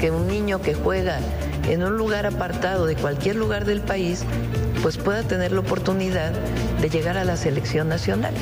que un niño que juega en un lugar apartado de cualquier lugar del país, pues pueda tener la oportunidad de llegar a la selección nacional.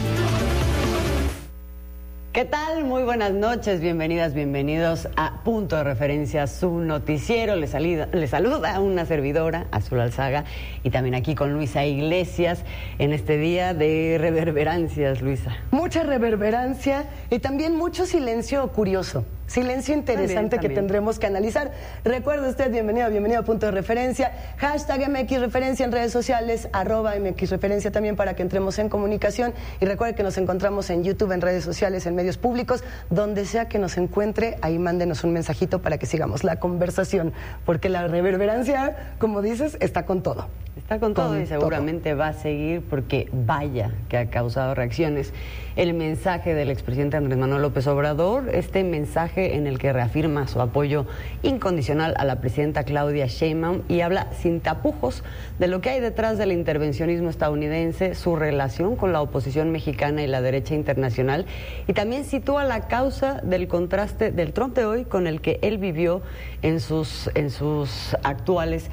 ¿Qué tal? Muy buenas noches, bienvenidas, bienvenidos a Punto de Referencia, su noticiero. Les saluda una servidora, Azul Alzaga, y también aquí con Luisa Iglesias en este día de reverberancias, Luisa. Mucha reverberancia y también mucho silencio curioso. Silencio interesante también. Que tendremos que analizar. Recuerde usted, bienvenido a Punto de Referencia, hashtag MX Referencia en redes sociales, @MX Referencia también para que entremos en comunicación. Y recuerde que nos encontramos en YouTube, en redes sociales, en medios públicos, donde sea que nos encuentre, ahí mándenos un mensajito para que sigamos la conversación, porque la reverberancia, como dices, está con todo. Está con todo y seguramente va a seguir, porque vaya que ha causado reacciones el mensaje del expresidente Andrés Manuel López Obrador, este mensaje en el que reafirma su apoyo incondicional a la presidenta Claudia Sheinbaum y habla sin tapujos de lo que hay detrás del intervencionismo estadounidense, su relación con la oposición mexicana y la derecha internacional, y también sitúa la causa del contraste del Trump de hoy con el que él vivió en sus actuales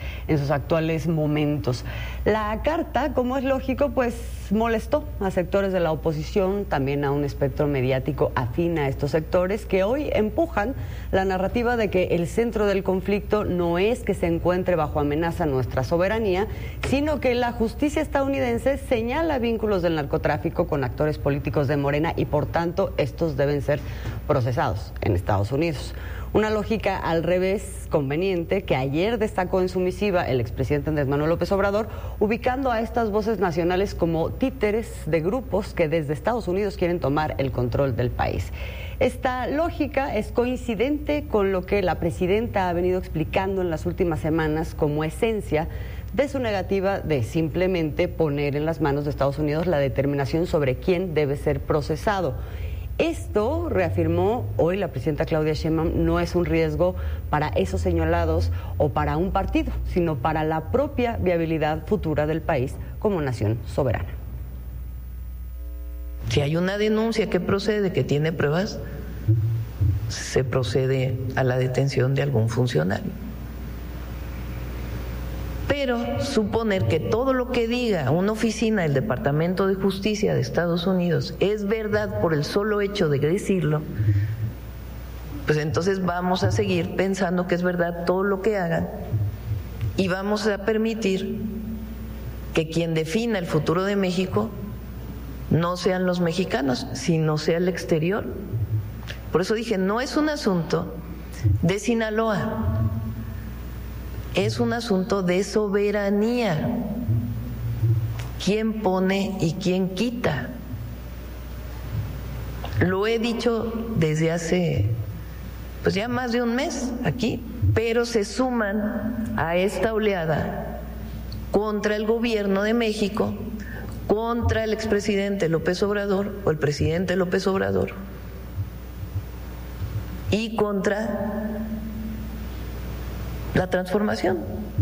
momentos. La carta, como es lógico, pues molestó a sectores de la oposición, también a un espectro mediático afín a estos sectores que hoy empujan la narrativa de que el centro del conflicto no es que se encuentre bajo amenaza nuestra soberanía, sino que la justicia estadounidense señala vínculos del narcotráfico con actores políticos de Morena y por tanto estos deben ser procesados en Estados Unidos. Una lógica al revés conveniente que ayer destacó en su misiva el expresidente Andrés Manuel López Obrador, ubicando a estas voces nacionales como títeres de grupos que desde Estados Unidos quieren tomar el control del país. Esta lógica es coincidente con lo que la presidenta ha venido explicando en las últimas semanas como esencia de su negativa de simplemente poner en las manos de Estados Unidos la determinación sobre quién debe ser procesado. Esto, reafirmó hoy la presidenta Claudia Sheinbaum, no es un riesgo para esos señalados o para un partido, sino para la propia viabilidad futura del país como nación soberana. Si hay una denuncia que procede, que tiene pruebas, se procede a la detención de algún funcionario. Pero suponer que todo lo que diga una oficina del Departamento de Justicia de Estados Unidos es verdad por el solo hecho de decirlo, pues entonces vamos a seguir pensando que es verdad todo lo que hagan y vamos a permitir que quien defina el futuro de México no sean los mexicanos, sino sea el exterior. Por eso dije, no es un asunto de Sinaloa, es un asunto de soberanía. ¿Quién pone y quién quita? Lo he dicho desde hace pues ya más de un mes aquí, pero se suman a esta oleada contra el gobierno de México, contra el expresidente López Obrador o el presidente López Obrador y contra la transformación.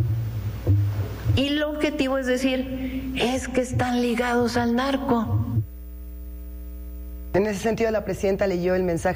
Y el objetivo es decir, es que están ligados al narco. En ese sentido, la presidenta leyó el mensaje